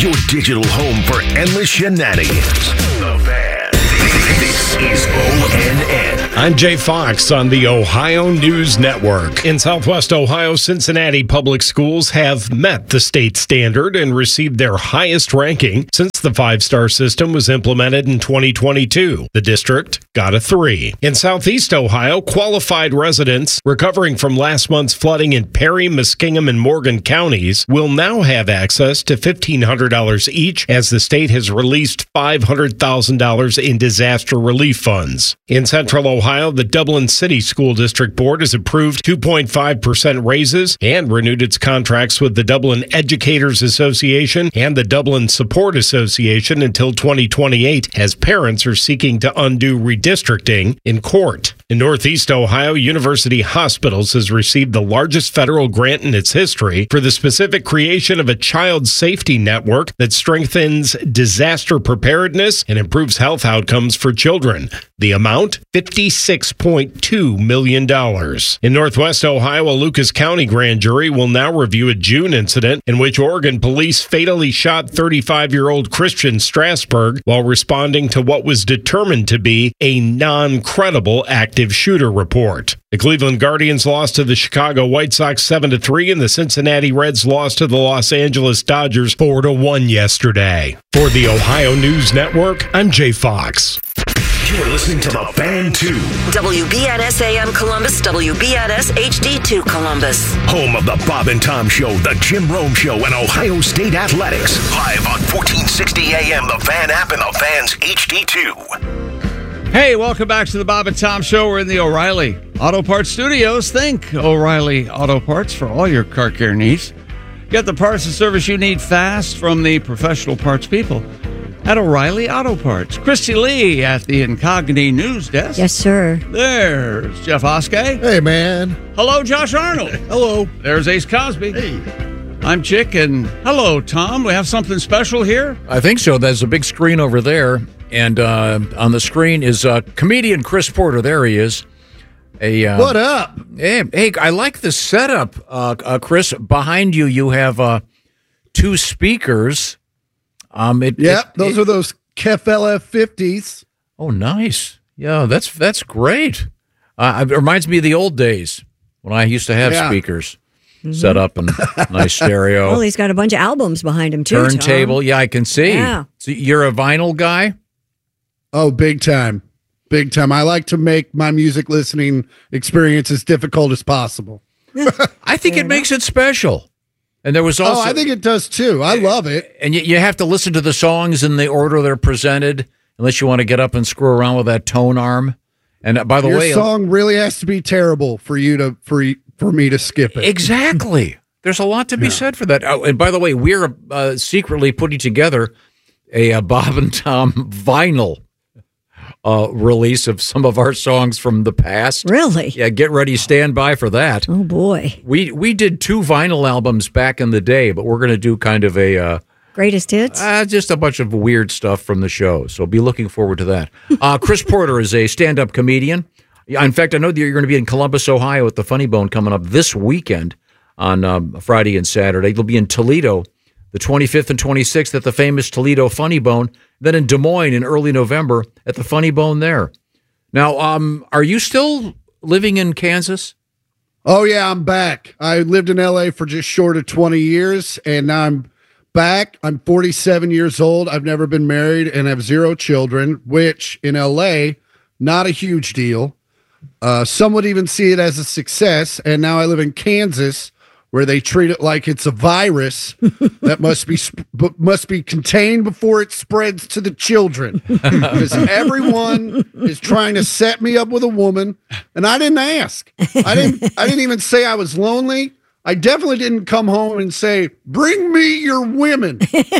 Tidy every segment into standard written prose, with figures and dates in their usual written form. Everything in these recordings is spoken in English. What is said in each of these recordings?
Your digital home for endless shenanigans. The Fan. This is ONN. I'm Jay Fox on the Ohio News Network. In Southwest Ohio, Cincinnati public schools have met the state standard and received their highest ranking since the five-star system was implemented in 2022. The district got a 3. In Southeast Ohio, qualified residents recovering from last month's flooding in Perry, Muskingum, and Morgan counties will now have access to $1,500 each as the state has released $500,000 in disaster relief funds. In Central Ohio, the Dublin City School District Board has approved 2.5% raises and renewed its contracts with the Dublin Educators Association and the Dublin Support Association until 2028 as parents are seeking to undo redistricting in court. In Northeast Ohio, University Hospitals has received the largest federal grant in its history for the specific creation of a child safety network that strengthens disaster preparedness and improves health outcomes for children. The amount, $56.2 million. In Northwest Ohio, a Lucas County grand jury will now review a June incident in which Oregon police fatally shot 35-year-old Christian Strasburg while responding to what was determined to be a non-credible active shooter report. The Cleveland Guardians lost to the Chicago White Sox 7-3, and the Cincinnati Reds lost to the Los Angeles Dodgers 4-1 yesterday. For the Ohio News Network, I'm Jay Fox. You're listening to The Fan 2. WBNS AM Columbus, WBNS HD2 Columbus. Home of the Bob and Tom Show, the Jim Rome Show, and Ohio State Athletics. Live on 1460 AM, the Fan app, and the Fan's HD2. Hey, welcome back to the Bob and Tom Show. We're in the O'Reilly Auto Parts Studios. Think O'Reilly Auto Parts for all your car care needs. Get the parts and service you need fast from the professional parts people at O'Reilly Auto Parts. Christy Lee at the Incogni News Desk. Yes, sir. There's Jeff Oskey. Hey, man. Hello, Josh Arnold. Hello. There's Ace Cosby. Hey. I'm Chick, and hello, Tom. We have something special here? I think so. There's a big screen over there, and on the screen is comedian Chris Porter. There he is. What up? Hey, I like the setup, Chris. Behind you, you have two speakers. Those are those KEF LF50s. Oh, nice. Yeah, that's great. It reminds me of the old days when I used to have speakers set up and nice stereo. Well, he's got a bunch of albums behind him, too, Turntable. Tom. Yeah, I can see. Yeah. So you're a vinyl guy? Oh, big time. Big time. I like to make my music listening experience as difficult as possible. I think it makes it special. And there was also... I think it does, too. I love it. And you have to listen to the songs in the order they're presented, unless you want to get up and screw around with that tone arm. And by the way... Your song really has to be terrible for me to skip it. Exactly. There's a lot to be said for that. Oh, and by the way, we're secretly putting together a Bob and Tom vinyl release of some of our songs from the past. Really? Yeah, get ready, stand by for that. Oh, boy. We did 2 vinyl albums back in the day, but we're going to do kind of a... Greatest hits? Just a bunch of weird stuff from the show, so be looking forward to that. Chris Porter is a stand-up comedian. In fact, I know that you're going to be in Columbus, Ohio at the Funny Bone coming up this weekend on Friday and Saturday. You'll be in Toledo the 25th and 26th at the famous Toledo Funny Bone, then in Des Moines in early November at the Funny Bone there. Now, are you still living in Kansas? Oh, yeah, I'm back. I lived in L.A. for just short of 20 years, and now I'm back. I'm 47 years old. I've never been married and have 0 children, which in L.A., not a huge deal. Some would even see it as a success, and now I live in Kansas, where they treat it like it's a virus that must be contained before it spreads to the children. Because everyone is trying to set me up with a woman, and I didn't ask. I didn't even say I was lonely. I definitely didn't come home and say, "Bring me your women."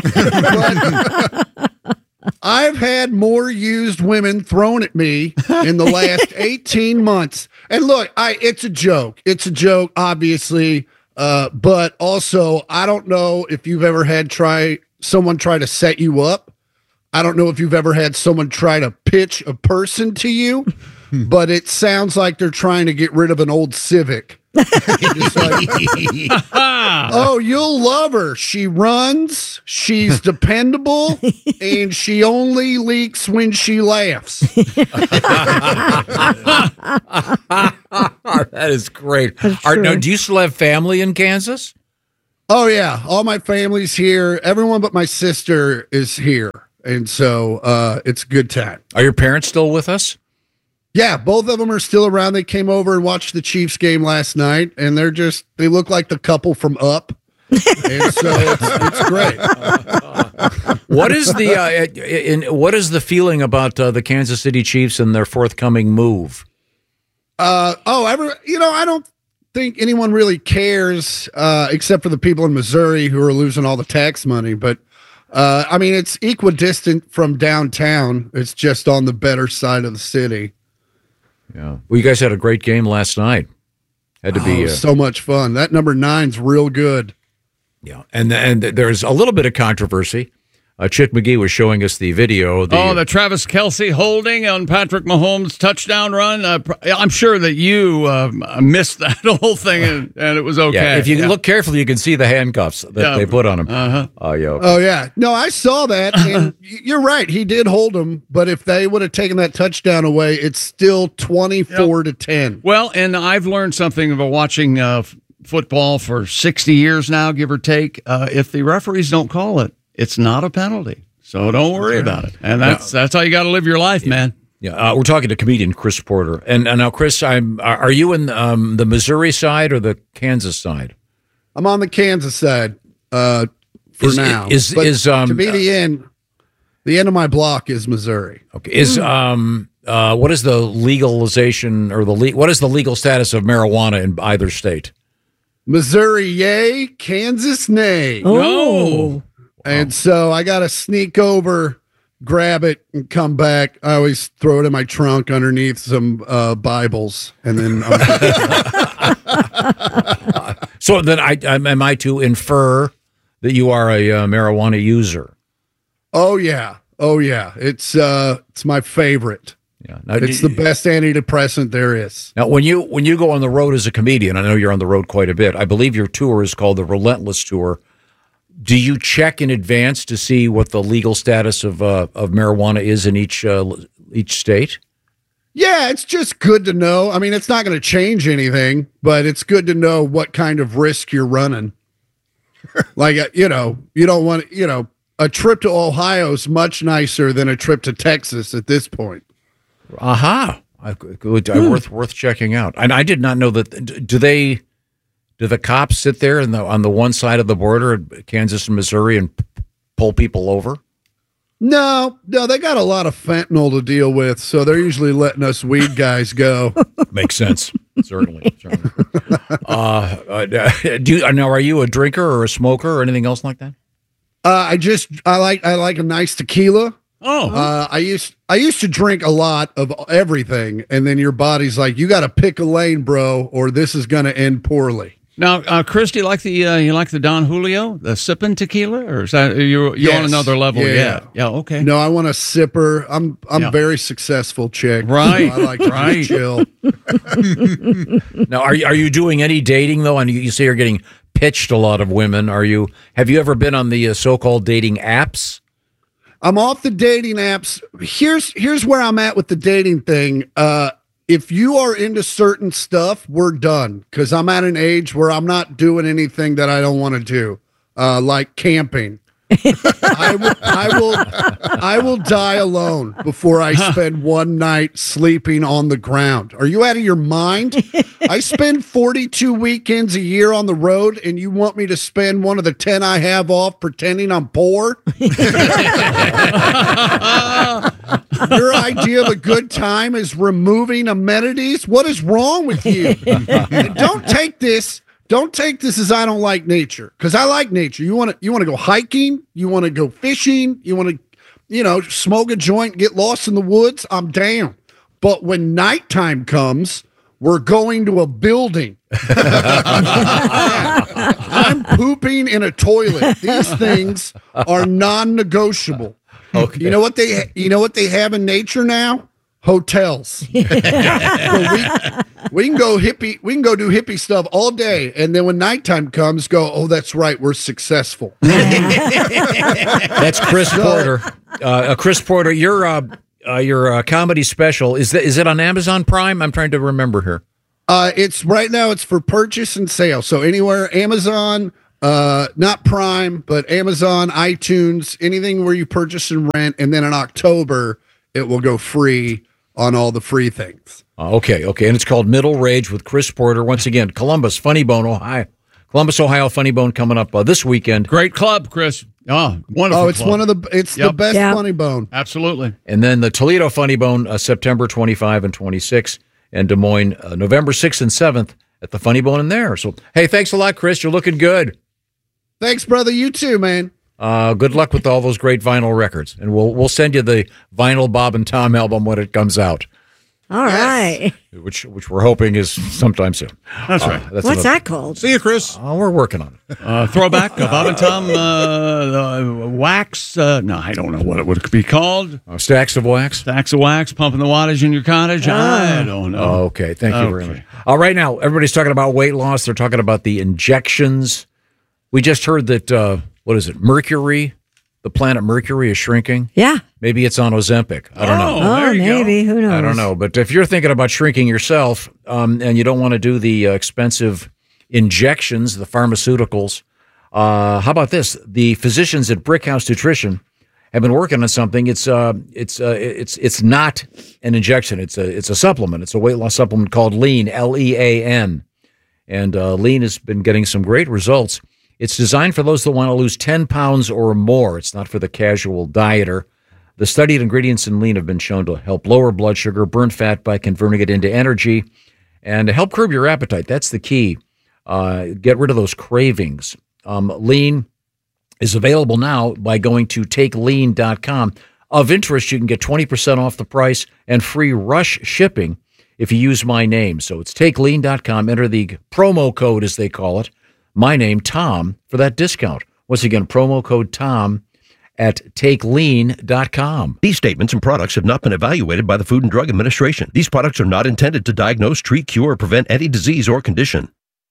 But I've had more used women thrown at me in the last 18 months. And look, it's a joke. It's a joke, obviously. But also, I don't know if you've ever had someone try to set you up. I don't know if you've ever had someone try to pitch a person to you, but it sounds like they're trying to get rid of an old Civic Just like, oh, you'll love her. She runs, she's dependable, and she only leaks when she laughs. That is great. Now, do you still have family in Kansas? Oh, yeah. All my family's here. Everyone but my sister is here. And so it's a good time. Are your parents still with us? Yeah, both of them are still around. They came over and watched the Chiefs game last night, and they look like the couple from Up. And so it's great. What is the feeling about the Kansas City Chiefs and their forthcoming move? I don't think anyone really cares except for the people in Missouri who are losing all the tax money. But it's equidistant from downtown. It's just on the better side of the city. Yeah. Well, you guys had a great game last night. Had to be so much fun. That number 9's real good. Yeah, and there's a little bit of controversy. Chick McGee was showing us the video. The Travis Kelce holding on Patrick Mahomes' touchdown run. I'm sure that you missed that whole thing, and it was okay. Yeah, if you look carefully, you can see the handcuffs that they put on him. Uh-huh. Oh, yeah. No, I saw that, and you're right. He did hold him, but if they would have taken that touchdown away, it's still 24-10. Well, and I've learned something about watching football for 60 years now, give or take. If the referees don't call it, it's not a penalty, so don't worry about it. And that's how you got to live your life, man. Yeah, we're talking to comedian Chris Porter, and now Chris, are you in the Missouri side or the Kansas side? I'm on the Kansas side now. To be the end of my block is Missouri. Okay, what is the legalization or what is the legal status of marijuana in either state? Missouri, yay. Kansas, nay. Oh. And so I got to sneak over, grab it, and come back. I always throw it in my trunk underneath some Bibles. And then So then am I to infer that you are a marijuana user? Oh, yeah. It's my favorite. Yeah, it's the best antidepressant there is. Now, when you go on the road as a comedian, I know you're on the road quite a bit. I believe your tour is called the Relentless Tour. Do you check in advance to see what the legal status of marijuana is in each state? Yeah, it's just good to know. I mean, it's not going to change anything, but it's good to know what kind of risk you're running. Like, you don't want, a trip to Ohio is much nicer than a trip to Texas at this point. Aha. Worth checking out. And I did not know that. Do the cops sit there on the one side of the border, Kansas and Missouri, and pull people over? No, they got a lot of fentanyl to deal with, so they're usually letting us weed guys go. Makes sense. Certainly. Now, are you a drinker or a smoker or anything else like that? I like a nice tequila. Oh, I used to drink a lot of everything, and then your body's like, you got to pick a lane, bro, or this is going to end poorly. Now, Chris, do you like the Don Julio, the sipping tequila, or is that you're on another level? Yeah. Okay. No, I want a sipper. I'm very successful, chick. Right. I like to chill. Now, are you doing any dating though? And you say you're getting pitched a lot of women. Have you ever been on the so-called dating apps? I'm off the dating apps. Here's where I'm at with the dating thing. If you are into certain stuff, we're done. Because I'm at an age where I'm not doing anything that I don't want to do, like camping. I will die alone before I spend one night sleeping on the ground. Are you out of your mind? I spend 42 weekends a year on the road, and you want me to spend one of the 10 I have off pretending I'm poor? Your idea of a good time is removing amenities? What is wrong with you? Don't take this as I don't like nature, because I like nature. You want to go hiking, you want to go fishing, you want to, smoke a joint, get lost in the woods. I'm down. But when nighttime comes, we're going to a building. I'm pooping in a toilet. These things are non-negotiable. Okay. You know what they have in nature now? hotels. So we can go hippie. We can go do hippie stuff all day, and then when nighttime comes, go. Oh, that's right, we're successful. That's Chris Porter. Chris Porter, your comedy special is it on Amazon Prime? I'm trying to remember here. It's right now. It's for purchase and sale. So anywhere, Amazon, not Prime, but Amazon, iTunes, anything where you purchase and rent, and then in October it will go free on all the free things. Okay. And it's called Middle Rage with Chris Porter. Once again, Columbus, Funny Bone, Ohio. Columbus, Ohio, Funny Bone coming up this weekend. Great club, Chris. Oh, wonderful. Oh, it's club. the best Funny Bone. Absolutely. And then the Toledo Funny Bone, September 25 and 26, and Des Moines, November 6th and 7th at the Funny Bone in there. So, hey, thanks a lot, Chris. You're looking good. Thanks, brother. You too, man. Good luck with all those great vinyl records, and we'll send you the vinyl Bob and Tom album when it comes out. All right. Which we're hoping is sometime soon. That's right. What's that called? See you, Chris. We're working on it. Throwback, Bob and Tom wax. No, I don't know what it would be called. Stacks of wax. Stacks of wax, pumping the wattage in your cottage. I don't know. Okay, thank you very much. Right now, everybody's talking about weight loss. They're talking about the injections. We just heard that, Mercury, the planet Mercury is shrinking. Yeah. Maybe it's on Ozempic. I don't know. Oh, maybe. Who knows? I don't know. But if you're thinking about shrinking yourself and you don't want to do the expensive injections, the pharmaceuticals, how about this? The physicians at Brickhouse Nutrition have been working on something. It's not an injection. It's a supplement. It's a weight loss supplement called Lean, Lean. And Lean has been getting some great results. It's designed for those that want to lose 10 pounds or more. It's not for the casual dieter. The studied ingredients in Lean have been shown to help lower blood sugar, burn fat by converting it into energy, and help curb your appetite. That's the key. Get rid of those cravings. Lean is available now by going to takelean.com. Of interest, you can get 20% off the price and free rush shipping if you use my name. So it's takelean.com. Enter the promo code, as they call it, my name, Tom, for that discount. Once again, promo code Tom at takelean.com. These statements and products have not been evaluated by the Food and Drug Administration. These products are not intended to diagnose, treat, cure, or prevent any disease or condition.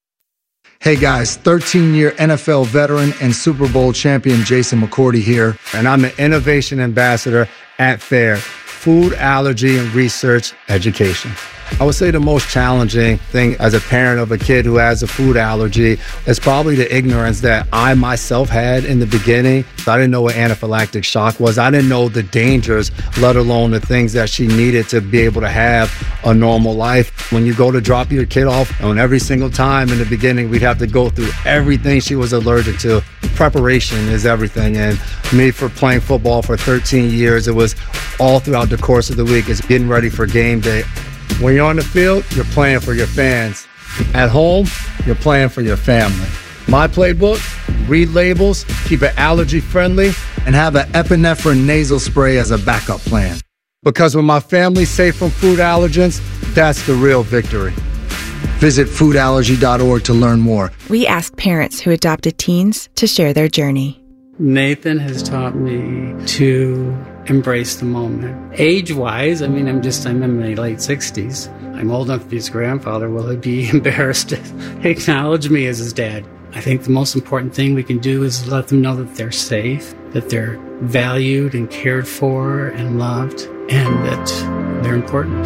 Hey guys, 13-year NFL veteran and Super Bowl champion Jason McCourty here, and I'm the Innovation Ambassador at FAIR, Food Allergy and Research Education. I would say the most challenging thing as a parent of a kid who has a food allergy is probably the ignorance that I myself had in the beginning. I didn't know what anaphylactic shock was. I didn't know the dangers, let alone the things that she needed to be able to have a normal life. When you go to drop your kid off, and every single time in the beginning, we'd have to go through everything she was allergic to. Preparation is everything. And me, for playing football for 13 years, it was all throughout the course of the week. It's getting ready for game day. When you're on the field, you're playing for your fans. At home, you're playing for your family. My playbook, read labels, keep it allergy friendly, and have an epinephrine nasal spray as a backup plan. Because when my family's safe from food allergens, that's the real victory. Visit foodallergy.org to learn more. We asked parents who adopted teens to share their journey. Nathan has taught me to embrace the moment. Age-wise, I'm in my late 60s. I'm old enough to be his grandfather. Will he be embarrassed to acknowledge me as his dad? I think the most important thing we can do is let them know that they're safe, that they're valued and cared for and loved, and that they're important.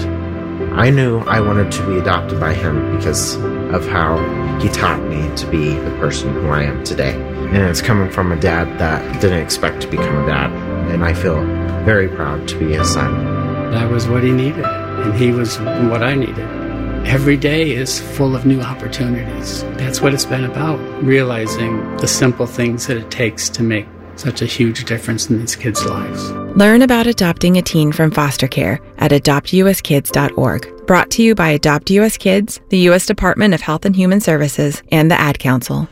I knew I wanted to be adopted by him because of how he taught me to be the person who I am today. And it's coming from a dad that didn't expect to become a dad. And I feel very proud to be his son. That was what he needed, and he was what I needed. Every day is full of new opportunities. That's what it's been about, realizing the simple things that it takes to make such a huge difference in these kids' lives. Learn about adopting a teen from foster care at adoptuskids.org. Brought to you by Adopt U.S. Kids, the U.S. Department of Health and Human Services, and the Ad Council.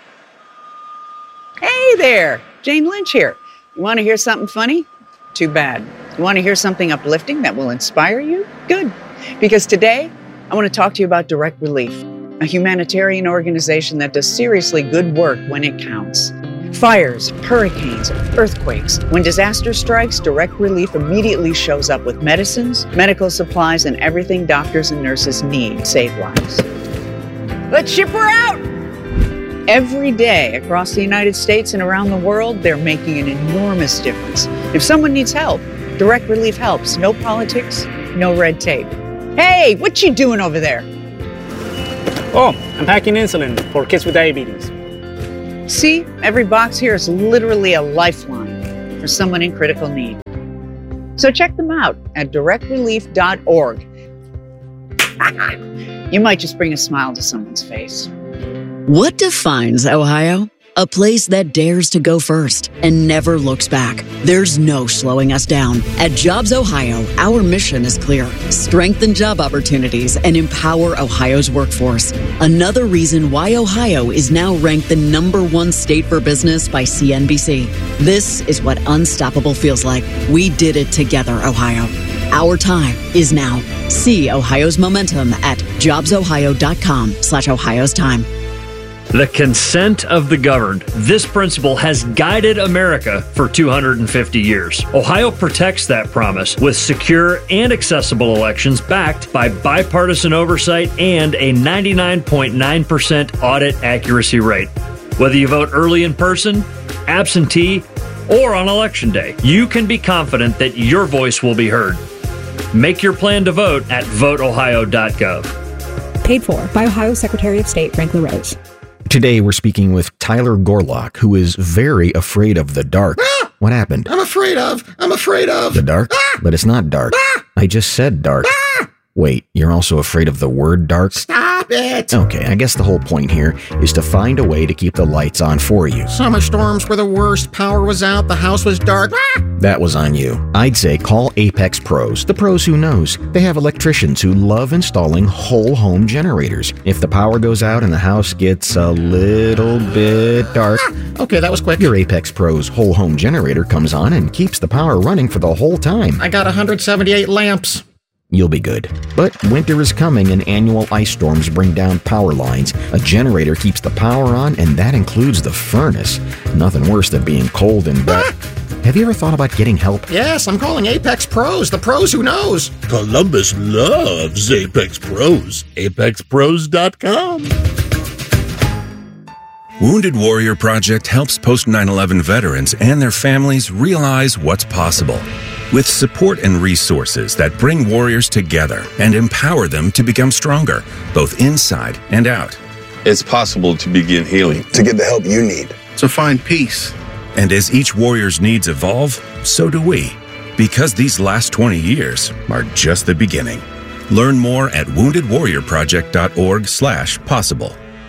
Hey there, Jane Lynch here. You want to hear something funny? Too bad. You want to hear something uplifting that will inspire you? Good. Because today, I want to talk to you about Direct Relief, a humanitarian organization that does seriously good work when it counts. Fires, hurricanes, earthquakes. When disaster strikes, Direct Relief immediately shows up with medicines, medical supplies, and everything doctors and nurses need to save lives. Let's ship her out! Every day across the United States and around the world, they're making an enormous difference. If someone needs help, Direct Relief helps. No politics, no red tape. Hey, what you doing over there? Oh, I'm packing insulin for kids with diabetes. See, every box here is literally a lifeline for someone in critical need. So check them out at directrelief.org. You might just bring a smile to someone's face. What defines Ohio? A place that dares to go first and never looks back. There's no slowing us down. At Jobs Ohio, our mission is clear. Strengthen job opportunities and empower Ohio's workforce. Another reason why Ohio is now ranked the #1 state for business by CNBC. This is what unstoppable feels like. We did it together, Ohio. Our time is now. See Ohio's momentum at jobsohio.com/Ohio's time. The consent of the governed. This principle has guided America for 250 years. Ohio protects that promise with secure and accessible elections backed by bipartisan oversight and a 99.9% audit accuracy rate. Whether you vote early in person, absentee, or on Election Day, you can be confident that your voice will be heard. Make your plan to vote at voteohio.gov. Paid for by Ohio Secretary of State Frank LaRose. Today, we're speaking with Tyler Gorlock, who is very afraid of the dark. What happened? I'm afraid of. The dark? But it's not dark. I just said dark. Wait, you're also afraid of the word dark? Stop it! Okay, I guess the whole point here is to find a way to keep the lights on for you. Summer storms were the worst. Power was out. The house was dark. That was on you. I'd say call Apex Pros. The pros who knows. They have electricians who love installing whole home generators. If the power goes out and the house gets a little bit dark... Okay, that was quick. Your Apex Pros whole home generator comes on and keeps the power running for the whole time. I got 178 lamps. You'll be good. But winter is coming and annual ice storms bring down power lines. A generator keeps the power on, and that includes the furnace. Nothing worse than being cold and wet. Have you ever thought about getting help? Yes, I'm calling Apex Pros, the pros who knows. Columbus loves Apex Pros. ApexPros.com. Wounded Warrior Project helps post 9/11 veterans and their families realize what's possible. With support and resources that bring warriors together and empower them to become stronger, both inside and out. It's possible to begin healing, to get the help you need, to find peace. And as each warrior's needs evolve, so do we. Because these last 20 years are just the beginning. Learn more at woundedwarriorproject.org/possible.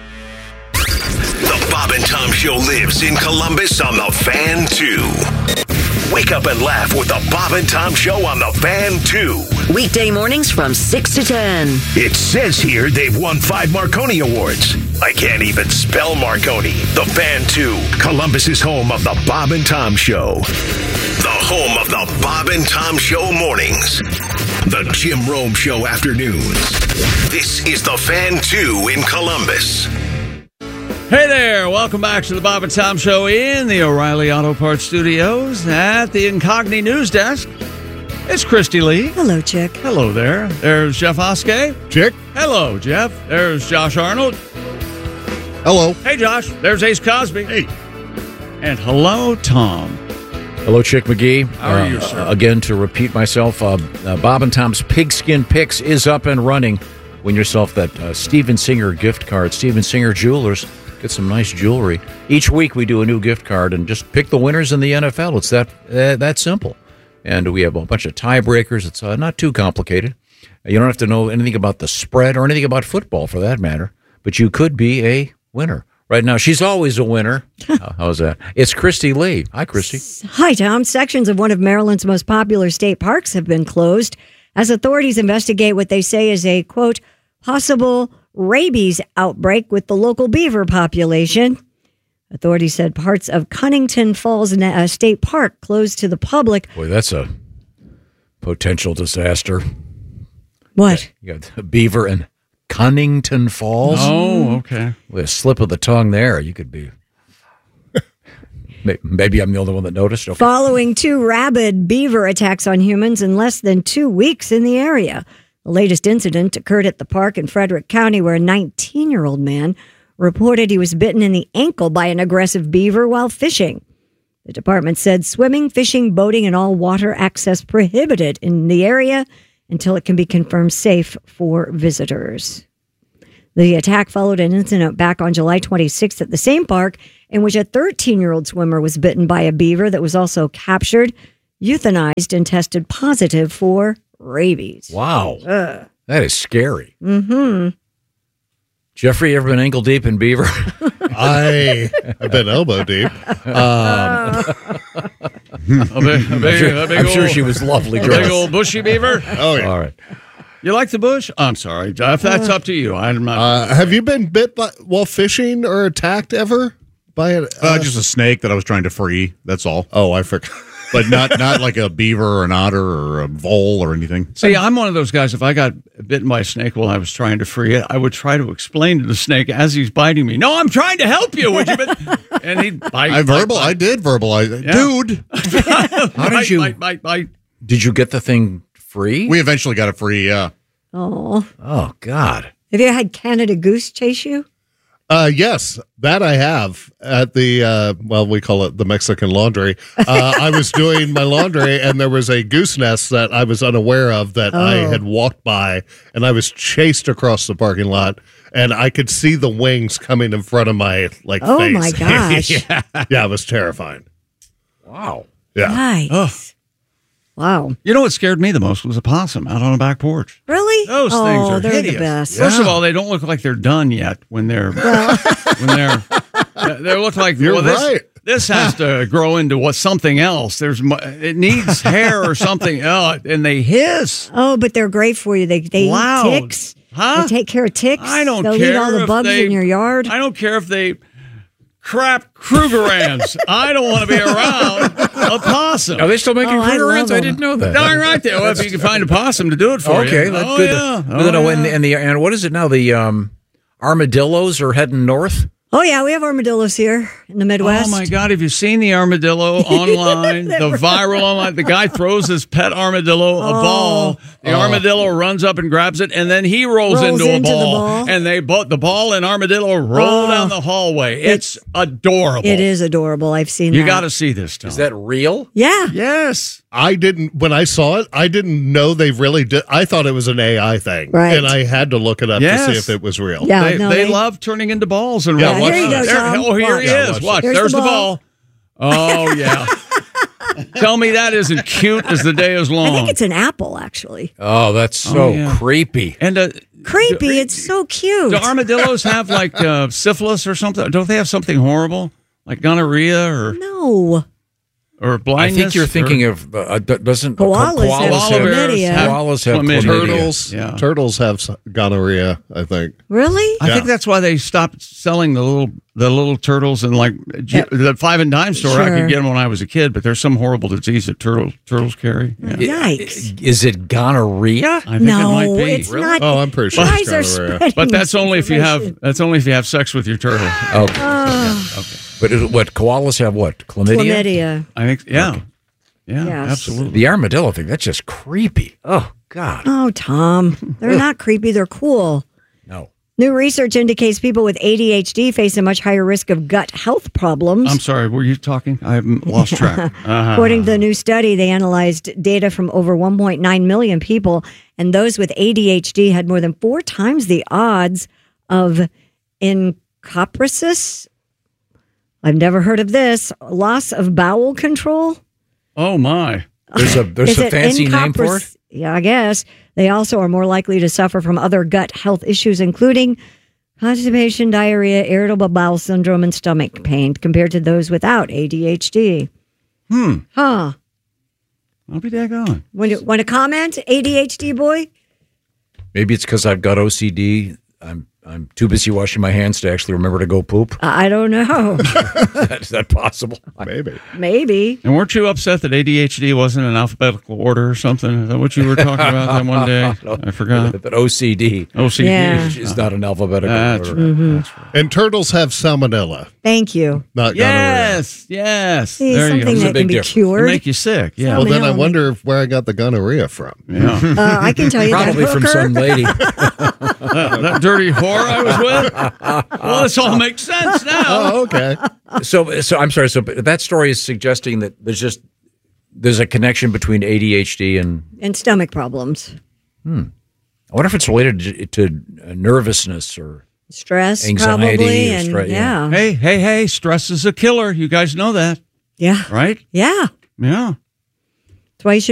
The Bob and Tom Show lives in Columbus on the Fan 2. Wake up and laugh with the Bob and Tom Show on the Fan 2. Weekday mornings from 6 to 10. It says here they've won 5 Marconi Awards. I can't even spell Marconi. The Fan 2, Columbus's home of the Bob and Tom Show. The home of the Bob and Tom Show mornings. The Jim Rome Show afternoons. This is the Fan 2 in Columbus. Hey there, welcome back to the Bob and Tom Show in the O'Reilly Auto Parts Studios at the Incogni News Desk. It's Christy Lee. Hello, Chick. Hello there. There's Jeff Oskey. Chick. Hello, Jeff. There's Josh Arnold. Hello. Hey, Josh. There's Ace Cosby. Hey. And hello, Tom. Hello, Chick McGee. How are you, sir? Again, to repeat myself, Bob and Tom's Pigskin Picks is up and running. Win yourself that Steven Singer gift card. Steven Singer Jewelers. Get some nice jewelry. Each week we do a new gift card and just pick the winners in the NFL. It's that simple. And we have a bunch of tiebreakers. It's not too complicated. You don't have to know anything about the spread or anything about football for that matter. But you could be a winner. Right now, she's always a winner. How's that? It's Christy Lee. Hi, Christy. Hi, Tom. Sections of one of Maryland's most popular state parks have been closed as authorities investigate what they say is a, quote, possible rabies outbreak with the local beaver population. Authorities said parts of Cunnington Falls State Park closed to the public. Boy, that's a potential disaster. What? You got the beaver in Cunnington Falls. Oh, okay. With a slip of the tongue there, you could be Maybe I'm the only one that noticed. Okay. Following 2 rabid beaver attacks on humans in less than 2 weeks in the area. The latest incident occurred at the park in Frederick County where a 19-year-old man reported he was bitten in the ankle by an aggressive beaver while fishing. The department said swimming, fishing, boating, and all water access prohibited in the area until it can be confirmed safe for visitors. The attack followed an incident back on July 26th at the same park in which a 13-year-old swimmer was bitten by a beaver that was also captured, euthanized, and tested positive for rabies. Wow. That is scary. Mm-hmm. Jeffrey, you ever been ankle deep in beaver? I've been elbow deep. A big I'm sure old- she was lovely. A dressed. big old bushy beaver? Oh, yeah. All right. You like the bush? I'm sorry, Jeff. That's up to you. I'm not. Have you been bit while fishing or attacked ever by a just a snake that I was trying to free. That's all. Oh, I forgot. But not like a beaver or an otter or a vole or anything. See, I'm one of those guys. If I got bitten by a snake while I was trying to free it, I would try to explain to the snake as he's biting me, "No, I'm trying to help you." Would you? And he'd bite. I did verbalize it. Yeah. Dude. How did you? Bite. Did you get the thing free? We eventually got it free, yeah. Oh. Oh, God. Have you had Canada Goose chase you? Yes, that I have at the, we call it the Mexican laundry. I was doing my laundry and there was a goose nest that I was unaware of that I had walked by, and I was chased across the parking lot and I could see the wings coming in front of my face. Oh, my gosh. Yeah, it was terrifying. Wow. Yeah. Nice. Wow. You know what scared me the most was a possum out on the back porch. Really? Those things are they're hideous. the best. First of all, they don't look like they're done yet when they're they look like You're right. This has to grow into something else. It needs hair or something else, and they hiss. Oh, but they're great for you. They Loud. eat ticks. Huh? They take care of ticks. I don't They'll care eat all the if bugs they- in your yard. I don't care if they crap Krugerrands. I don't want to be around a possum. Are they still making I Krugerrands? love I them. didn't know that. Darn right there. Well, if you can find a possum to do it for you. Okay, that's Oh, good. yeah. But Oh, then, yeah. and what is it now? The armadillos are heading north. Oh, yeah, we have armadillos here in the Midwest. Oh my God! Have you seen the armadillo online? The viral online. The guy throws his pet armadillo a ball. The armadillo runs up and grabs it, and then he rolls into a into the ball. ball. And the ball and armadillo roll down the hallway. It's adorable. It is adorable. I've seen that. You got to see this, Tom. Is that real? Yeah. Yes. When I saw it, I didn't know they really did. I thought it was an AI thing. Right. And I had to look it up Yes. to see if it was real. Yeah. They love turning into balls and Yeah, rolling. watch here you go, that. Tom. Oh, here he Yeah, is. watch Watch. There's There's the the ball. ball. Oh, yeah. Tell me that isn't cute as the day is long. I think it's an apple, actually. Oh, that's so creepy. And Creepy. It's so cute. do armadillos have like syphilis or something? Don't they have something horrible like gonorrhea No. or I blindness? think you're thinking of doesn't Koalas have chlamydia. koalas have chlamydia. Turtles have gonorrhea, I think. Really? I think that's why they stopped selling the little turtles in like the 5 and dime store. I Sure. could get them when I was a kid, but there's some horrible disease that turtles carry. Yeah. Yikes. Is it gonorrhea? I think No, it might be. it's not. Oh, I'm pretty sure Guys it's are gonorrhea. spreading But that's only if you misinformation. have sex with your turtle. Okay. Okay. But what koalas have? What chlamydia? Chlamydia. I think yeah. Yeah, Yes. absolutely. The armadillo thing. That's just creepy. Oh God. Oh, Tom. They're not creepy. They're cool. No. New research indicates people with ADHD face a much higher risk of gut health problems. I'm sorry, were you talking? I lost track. According to the new study, they analyzed data from over 1.9 million people, and those with ADHD had more than 4 times the odds of encopresis. I've never heard of this. Loss of bowel control. Oh my! There's Is a it fancy name for it. Yeah, I guess. They also are more likely to suffer from other gut health issues, including constipation, diarrhea, irritable bowel syndrome, and stomach pain, compared to those without ADHD. Huh. I'll be daggone. Want to comment, ADHD boy? Maybe it's because I've got OCD. I'm too busy washing my hands to actually remember to go poop. I don't know. Is that possible? Maybe. Maybe. And weren't you upset that ADHD wasn't in alphabetical order or something? Is that what you were talking about that one day? No, I forgot. That OCD OCD Yeah. is not an alphabetical That's order. right. Mm-hmm. That's right. And turtles have salmonella. Thank you. Not Yes. See, There you go. something that can be cured. It'll make you sick. Yeah. Well, then I wonder where I got the gonorrhea from. Yeah. I can tell you Probably that from hooker. some lady. that dirty whore I was with. Well, this all makes sense now. Oh, okay. So I'm sorry. So that story is suggesting that there's a connection between ADHD And stomach problems. I wonder if it's related to nervousness or Stress, anxiety. probably. Or And stress. yeah. Hey, stress is a killer. You guys know that, Yeah. right? Yeah. Yeah. That's why you should